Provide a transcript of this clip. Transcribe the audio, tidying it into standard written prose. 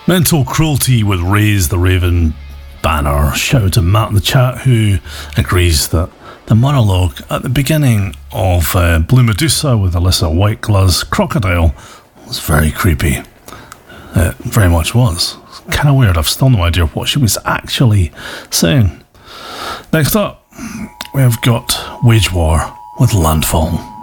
Mental Cruelty with Raise the Raven banner. Shout out to Matt in the chat who agrees that the monologue at the beginning of Blue Medusa with Alyssa Whiteglass Crocodile was very creepy. It very much was. Kind of weird. I've still no idea what she was actually saying. Next up, we have got Wage War with Landfall.